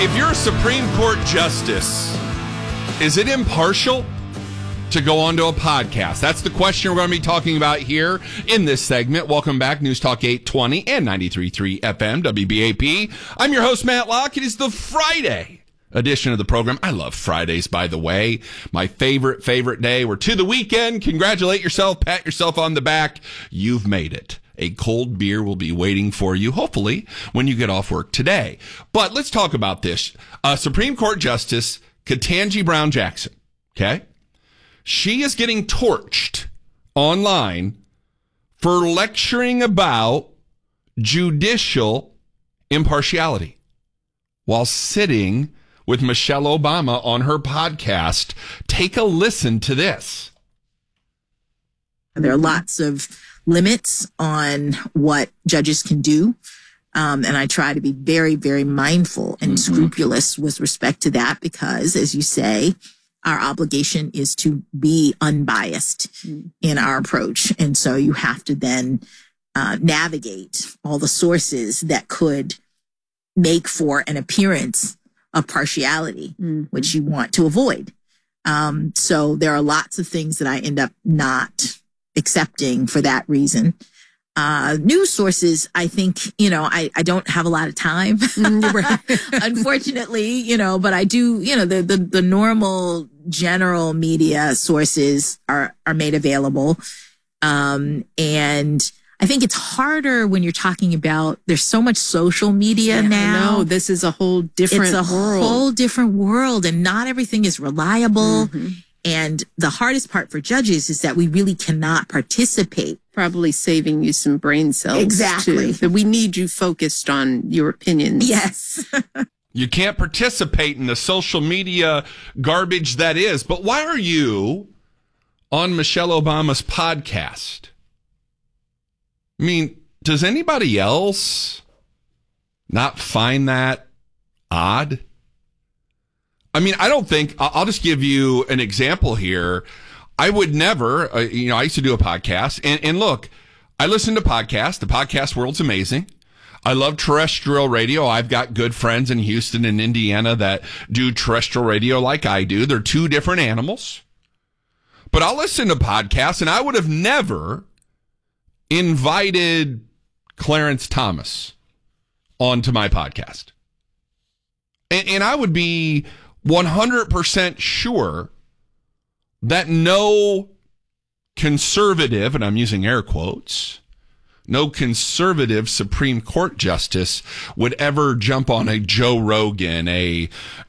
If you're a Supreme Court justice, is it impartial to go onto a podcast? That's the question we're going to be talking about here in this segment. Welcome back, News Talk 820 and 93.3 FM, WBAP. I'm your host, Matt Locke. It is the Friday edition of the program. I love Fridays, by the way. My favorite day. We're to the weekend. Congratulate yourself. Pat yourself on the back. You've made it. A cold beer will be waiting for you, hopefully, when you get off work today. But let's talk about this. Supreme Court Justice Ketanji Brown Jackson, okay? She is getting torched online for lecturing about judicial impartiality while sitting with Michelle Obama on her podcast. Take a listen to this. There are lots of limits on what judges can do. And I try to be very, very mindful and scrupulous with respect to that because, as you say, our obligation is to be unbiased in our approach. And so you have to then navigate all the sources that could make for an appearance of partiality, which you want to avoid. So there are lots of things that I end up not accepting for that reason. News sources, I think, I don't have a lot of time, unfortunately, but I do, the normal general media sources are made available. And I think it's harder when you're talking about, there's so much social media now. No, this is a whole different world. It's a whole different world, and not everything is reliable. And the hardest part for judges is that we really cannot participate. Probably saving you some brain cells. Exactly. But we need you focused on your opinions. Yes. You can't participate in the social media garbage that is. But why are you on Michelle Obama's podcast? I mean, does anybody else not find that odd? I mean, I don't think, I'll just give you an example here. I would never, I used to do a podcast, and look, I listen to podcasts. The podcast world's amazing. I love terrestrial radio. I've got good friends in Houston and Indiana that do terrestrial radio like I do. They're two different animals. But I'll listen to podcasts, and I would have never invited Clarence Thomas onto my podcast. And I would be 100% sure that no conservative, and I'm using air quotes, no conservative Supreme Court justice would ever jump on a Joe Rogan, pick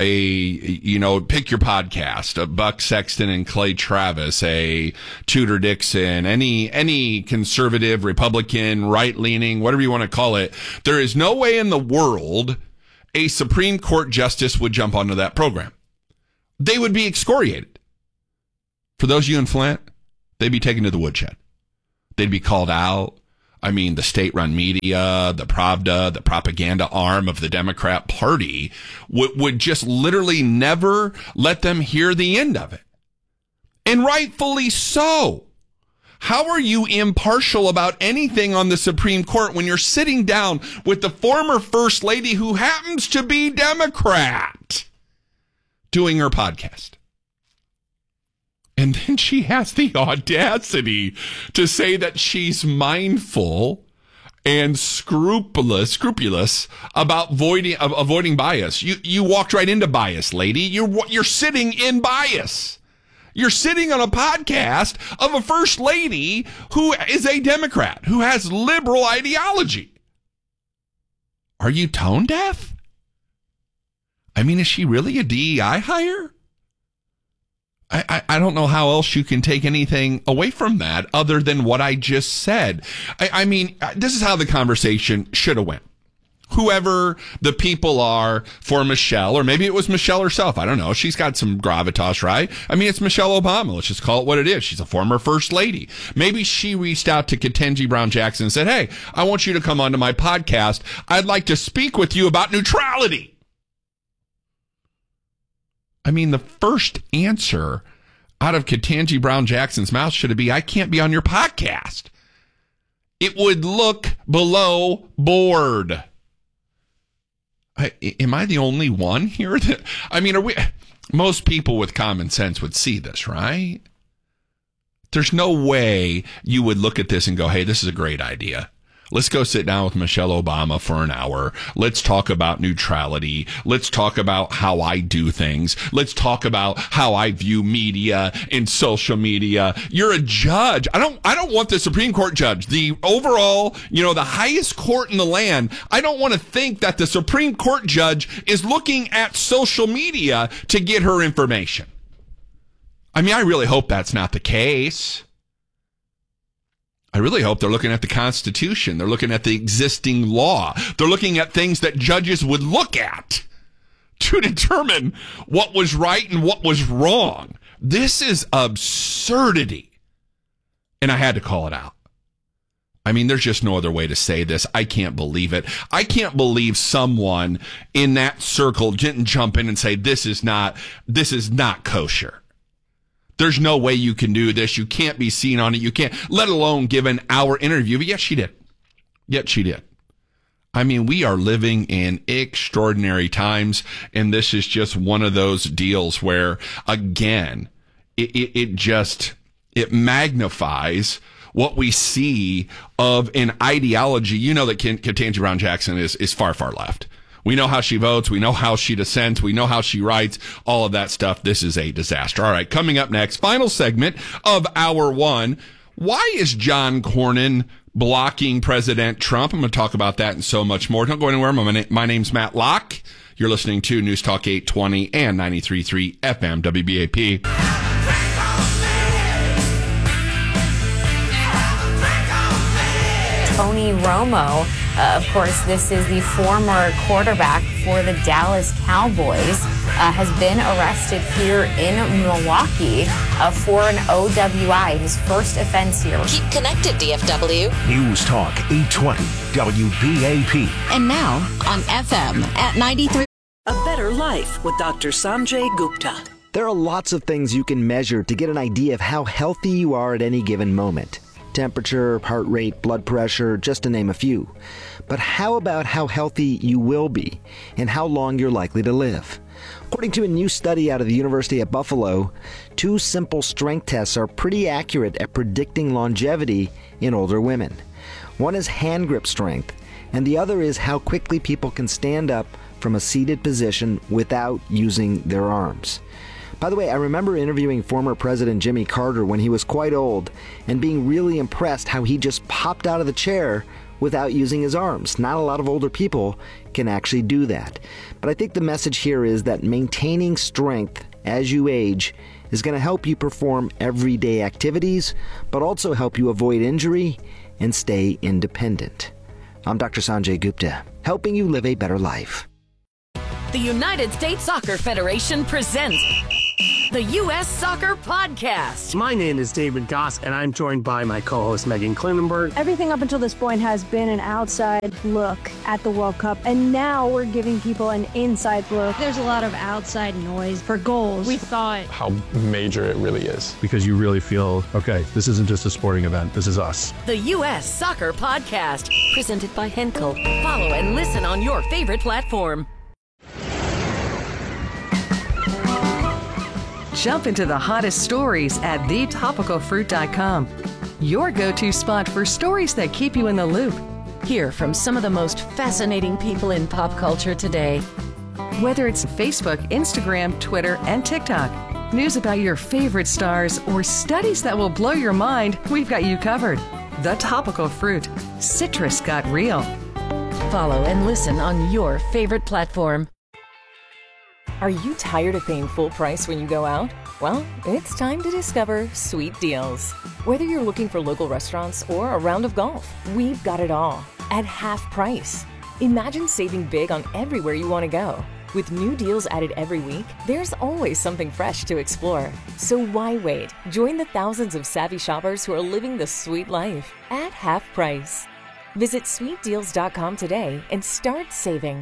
your podcast, a Buck Sexton and Clay Travis, a Tudor Dixon, any conservative, Republican, right-leaning, whatever you want to call it. There is no way in the world a Supreme Court justice would jump onto that program. They would be excoriated. For those of you in Flint, they'd be taken to the woodshed. They'd be called out. I mean, the state-run media, the Pravda, the propaganda arm of the Democrat Party would just literally never let them hear the end of it. And rightfully so. How are you impartial about anything on the Supreme Court when you're sitting down with the former First Lady who happens to be Democrat doing her podcast? And then she has the audacity to say that she's mindful and scrupulous about avoiding bias. You walked right into bias, lady. You're sitting in bias. You're sitting on a podcast of a first lady who is a Democrat, who has liberal ideology. Are you tone deaf? I mean, is she really a DEI hire? I don't know how else you can take anything away from that other than what I just said. I mean, this is how the conversation should have went. Whoever the people are for Michelle, or maybe it was Michelle herself. I don't know. She's got some gravitas, right? I mean, it's Michelle Obama. Let's just call it what it is. She's a former first lady. Maybe she reached out to Ketanji Brown Jackson and said, hey, I want you to come onto my podcast. I'd like to speak with you about neutrality. I mean, the first answer out of Ketanji Brown Jackson's mouth should be, I can't be on your podcast. It would look below board. Am I the only one here? Most people with common sense would see this, right? There's no way you would look at this and go, hey, this is a great idea. Let's go sit down with Michelle Obama for an hour. Let's talk about neutrality. Let's talk about how I do things. Let's talk about how I view media and social media. You're a judge. I don't want the Supreme Court judge, the overall, the highest court in the land. I don't want to think that the Supreme Court judge is looking at social media to get her information. I really hope that's not the case. I really hope they're looking at the Constitution. They're looking at the existing law. They're looking at things that judges would look at to determine what was right and what was wrong. This is absurdity. And I had to call it out. There's just no other way to say this. I can't believe it. I can't believe someone in that circle didn't jump in and say, this is not kosher. There's no way you can do this. You can't be seen on it. You can't, let alone give an hour interview. But yet she did. We are living in extraordinary times. And this is just one of those deals where, again, it magnifies what we see of an ideology. That Ketanji Brown Jackson is far, far left. We know how she votes. We know how she dissents. We know how she writes. All of that stuff. This is a disaster. All right, coming up next, final segment of Hour 1. Why is John Cornyn blocking President Trump? I'm going to talk about that and so much more. Don't go anywhere. My name's Matt Locke. You're listening to News Talk 820 and 93.3 FM WBAP. Tony Romo. Of course, this is the former quarterback for the Dallas Cowboys, has been arrested here in Milwaukee for an OWI, his first offense here. Keep connected, DFW. News Talk 820 WBAP. And now on FM at 93. A Better Life with Dr. Sanjay Gupta. There are lots of things you can measure to get an idea of how healthy you are at any given moment. Temperature, heart rate, blood pressure, just to name a few. But how about how healthy you will be and how long you're likely to live? According to a new study out of the University of Buffalo, 2 simple strength tests are pretty accurate at predicting longevity in older women. One is hand grip strength, and the other is how quickly people can stand up from a seated position without using their arms. By the way, I remember interviewing former President Jimmy Carter when he was quite old and being really impressed how he just popped out of the chair without using his arms. Not a lot of older people can actually do that. But I think the message here is that maintaining strength as you age is going to help you perform everyday activities, but also help you avoid injury and stay independent. I'm Dr. Sanjay Gupta, helping you live a better life. The United States Soccer Federation presents the U.S. Soccer Podcast. My name is David Goss, and I'm joined by my co-host Megan Klinenberg. Everything up until this point has been an outside look at the World Cup, and now we're giving people an inside look. There's a lot of outside noise for goals. We thought how major it really is. Because you really feel, okay, this isn't just a sporting event, this is us. The U.S. Soccer Podcast, presented by Henkel. Follow and listen on your favorite platform. Jump into the hottest stories at thetopicalfruit.com. Your go-to spot for stories that keep you in the loop. Hear from some of the most fascinating people in pop culture today. Whether it's Facebook, Instagram, Twitter, and TikTok, news about your favorite stars, or studies that will blow your mind, we've got you covered. The Topical Fruit. Citrus got real. Follow and listen on your favorite platform. Are you tired of paying full price when you go out? Well, it's time to discover Sweet Deals. Whether you're looking for local restaurants or a round of golf, we've got it all at half price. Imagine saving big on everywhere you want to go. With new deals added every week, there's always something fresh to explore. So why wait? Join the thousands of savvy shoppers who are living the sweet life at half price. Visit sweetdeals.com today and start saving.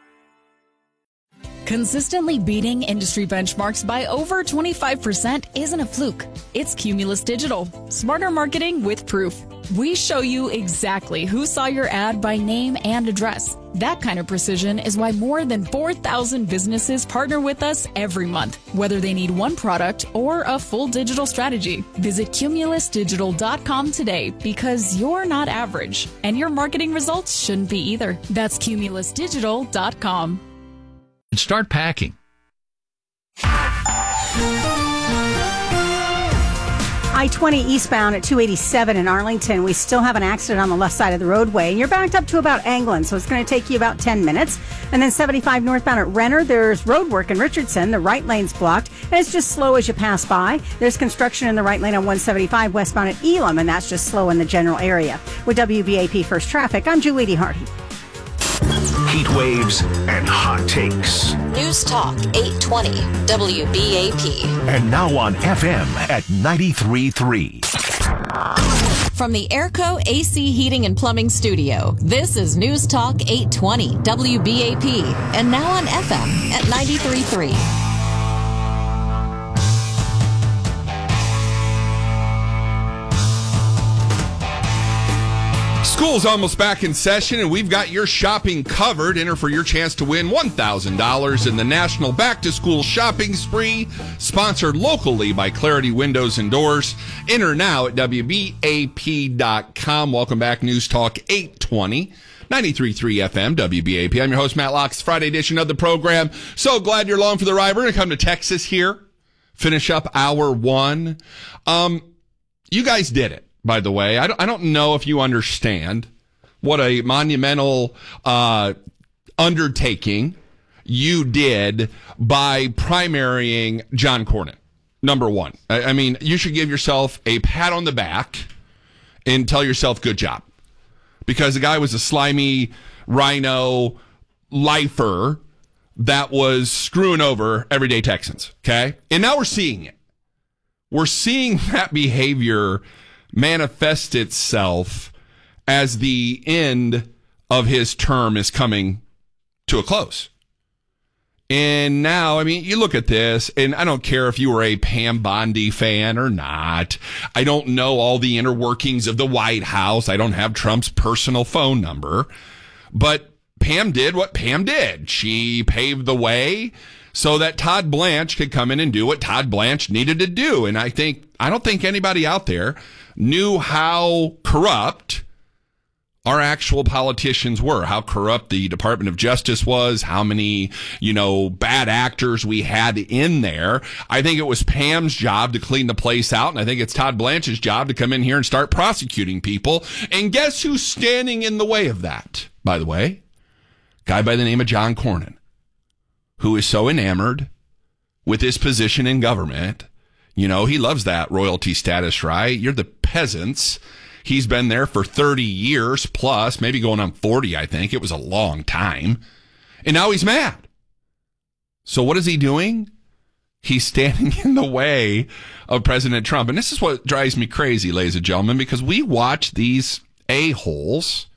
Consistently beating industry benchmarks by over 25% isn't a fluke. It's Cumulus Digital. Smarter marketing with proof. We show you exactly who saw your ad by name and address. That kind of precision is why more than 4,000 businesses partner with us every month, whether they need one product or a full digital strategy. Visit CumulusDigital.com today because you're not average, and your marketing results shouldn't be either. That's CumulusDigital.com. Start packing. I-20 eastbound at 287 in Arlington. We still have an accident on the left side of the roadway, and you're backed up to about Anglin, so it's going to take you about 10 minutes. And then 75 northbound at Renner, there's road work in Richardson. The right lane's blocked, and it's just slow as you pass by. There's construction in the right lane on 175 westbound at Elam, and that's just slow in the general area. With WBAP First Traffic, I'm Julie Hardy. Heat waves and hot takes. News Talk 820 WBAP. And now on FM at 93.3. From the Airco AC Heating and Plumbing Studio, this is News Talk 820 WBAP. And now on FM at 93.3. School's almost back in session, and we've got your shopping covered. Enter for your chance to win $1,000 in the National Back to School Shopping Spree, sponsored locally by Clarity Windows and Doors. Enter now at WBAP.com. Welcome back, News Talk 820. 93.3 FM, WBAP. I'm your host, Matt Locks, Friday edition of the program. So glad you're along for the ride. We're going to come to Texas here, finish up hour one. You guys did it. By the way, I don't know if you understand what a monumental undertaking you did by primarying John Cornyn. Number one. I mean, you should give yourself a pat on the back and tell yourself good job. Because the guy was a slimy rhino lifer that was screwing over everyday Texans. Okay? And now we're seeing it. We're seeing that behavior manifest itself as the end of his term is coming to a close. And now, I mean, you look at this, and I don't care if you were a Pam Bondi fan or not. I don't know all the inner workings of the White House. I don't have Trump's personal phone number. But Pam did what Pam did. She paved the way so that Todd Blanche could come in and do what Todd Blanche needed to do. And I don't think anybody out there knew how corrupt our actual politicians were, how corrupt the Department of Justice was, how many, bad actors we had in there. I think it was Pam's job to clean the place out, and I think it's Todd Blanche's job to come in here and start prosecuting people. And guess who's standing in the way of that, by the way? Guy by the name of John Cornyn, who is so enamored with his position in government. He loves that royalty status, right? You're the peasants. He's been there for 30 years plus, maybe going on 40, I think. It was a long time. And now he's mad. So what is he doing? He's standing in the way of President Trump. And this is what drives me crazy, ladies and gentlemen, because we watch these a-holes